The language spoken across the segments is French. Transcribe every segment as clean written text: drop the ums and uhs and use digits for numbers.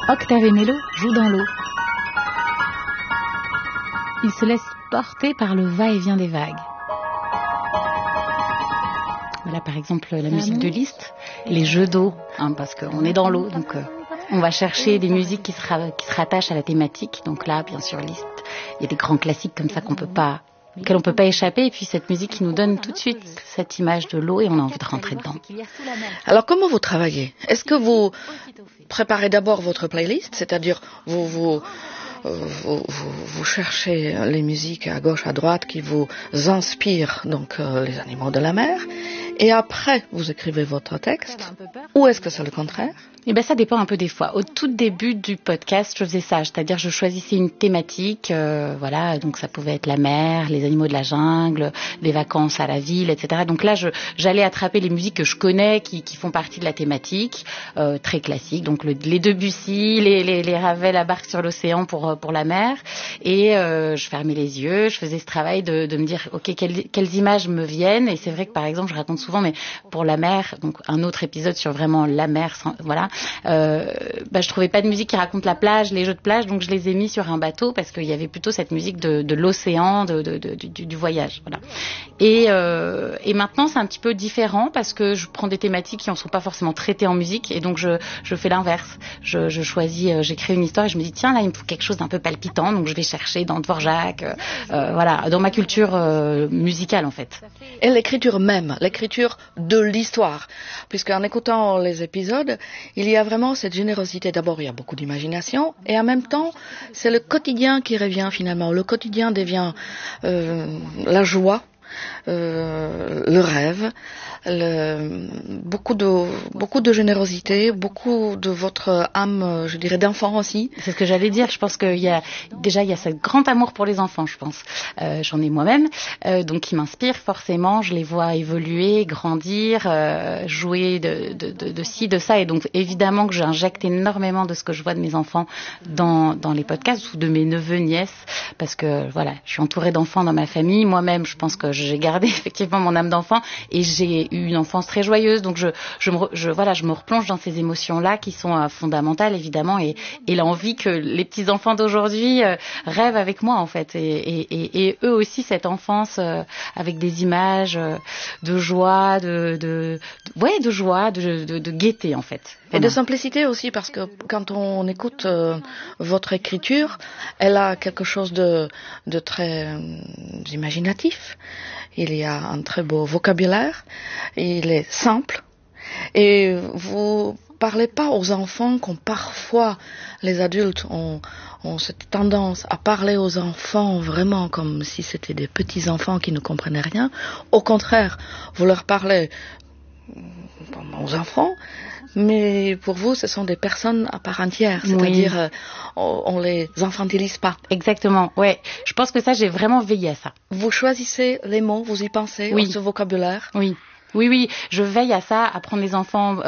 Octave et Mélo jouent dans l'eau. Ils se laissent porter par le va-et-vient des vagues. Voilà par exemple la musique de Liszt, les jeux d'eau, parce qu'on est dans l'eau, donc on va chercher des musiques qui se rattachent à la thématique. Donc là, bien sûr, Liszt, il y a des grands classiques comme ça auxquels on peut pas échapper, et puis cette musique qui nous donne tout de suite cette image de l'eau et on a envie de rentrer dedans. Alors comment vous travaillez ? Est-ce que vous préparez d'abord votre playlist, c'est-à-dire vous cherchez les musiques à gauche, à droite qui vous inspirent, donc les animaux de la mer, et après vous écrivez votre texte, ou est-ce que c'est le contraire ? Eh ben ça dépend un peu des fois. Au tout début du podcast, je faisais ça, c'est-à-dire je choisissais une thématique, voilà, donc ça pouvait être la mer, les animaux de la jungle, les vacances à la ville, etc. Donc là, j'allais attraper les musiques que je connais, qui font partie de la thématique, très classique. Donc les Debussy, les Ravel à barque sur l'océan pour la mer, et je fermais les yeux, je faisais ce travail de me dire, ok, quelles images me viennent. Et c'est vrai que par exemple, je raconte souvent, mais pour la mer, donc un autre épisode sur vraiment la mer, voilà. Je trouvais pas de musique qui raconte la plage, les jeux de plage, donc je les ai mis sur un bateau parce qu'il y avait plutôt cette musique de l'océan, du voyage, voilà. Et maintenant c'est un petit peu différent parce que je prends des thématiques qui en sont pas forcément traitées en musique, et donc je fais l'inverse. Je choisis, j'écris une histoire et je me dis tiens là il me faut quelque chose d'un peu palpitant, donc je vais chercher dans Dvorak, voilà, dans ma culture musicale en fait. Et l'écriture même, l'écriture de l'histoire, puisque en écoutant les épisodes, il y a vraiment cette générosité. D'abord, il y a beaucoup d'imagination, et en même temps, c'est le quotidien qui revient finalement. Le quotidien devient la joie, le rêve, beaucoup de générosité, beaucoup de votre âme, je dirais, d'enfant aussi. C'est ce que j'allais dire. Je pense qu'il y a ce grand amour pour les enfants, je pense. J'en ai moi-même, donc qui m'inspire forcément. Je les vois évoluer, grandir, jouer de ci, de ça, et donc évidemment que j'injecte énormément de ce que je vois de mes enfants dans les podcasts, ou de mes neveux, nièces, parce que voilà, je suis entourée d'enfants dans ma famille. Moi-même, je pense que j'ai gardé effectivement mon âme d'enfant, et j'ai eu une enfance très joyeuse, donc je me replonge dans ces émotions-là qui sont fondamentales évidemment, et l'envie que les petits enfants d'aujourd'hui rêvent avec moi en fait, et eux aussi cette enfance avec des images de joie, de joie, de gaieté en fait. Et de simplicité aussi, parce que quand on écoute votre écriture, elle a quelque chose de très imaginatif. Il y a un très beau vocabulaire, il est simple, et vous parlez pas aux enfants comme parfois les adultes ont cette tendance à parler aux enfants vraiment comme si c'était des petits enfants qui ne comprenaient rien. Au contraire, vous leur parlez aux enfants, mais pour vous, ce sont des personnes à part entière, c'est-à-dire on les infantilise pas. Exactement, ouais. Je pense que ça, j'ai vraiment veillé à ça. Vous choisissez les mots, vous y pensez, oui. ce vocabulaire. Oui, je veille à ça, à prendre les enfants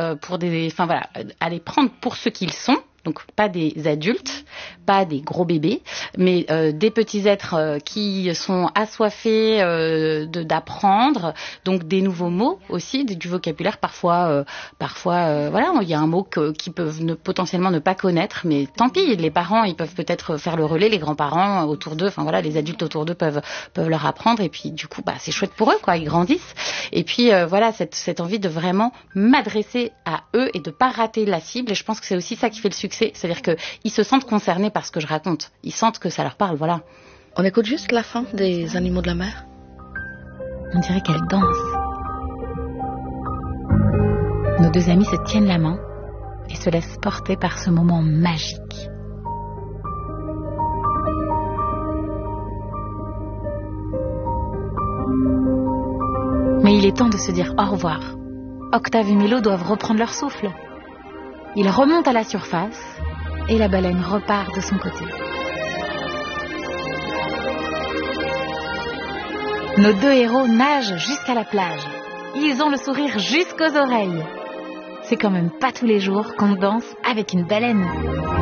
à les prendre pour ce qu'ils sont. Donc pas des adultes, pas des gros bébés, mais des petits êtres qui sont assoiffés d'apprendre, donc des nouveaux mots aussi, du vocabulaire. Parfois, voilà, il y a un mot qu'ils peuvent potentiellement ne pas connaître, mais tant pis, les parents, ils peuvent peut-être faire le relais, les grands-parents autour d'eux, enfin voilà, les adultes autour d'eux peuvent leur apprendre, et puis du coup, c'est chouette pour eux, quoi, ils grandissent. Et puis voilà, cette envie de vraiment m'adresser à eux et de pas rater la cible, et je pense que c'est aussi ça qui fait le succès. C'est-à-dire qu'ils se sentent concernés par ce que je raconte. Ils sentent que ça leur parle, voilà. On écoute juste la fin des Animaux de la mer. On dirait qu'elle danse. Nos deux amis se tiennent la main et se laissent porter par ce moment magique. Mais il est temps de se dire au revoir. Octave et Mélo doivent reprendre leur souffle. Ils remontent à la surface et la baleine repart de son côté. Nos deux héros nagent jusqu'à la plage. Ils ont le sourire jusqu'aux oreilles. C'est quand même pas tous les jours qu'on danse avec une baleine.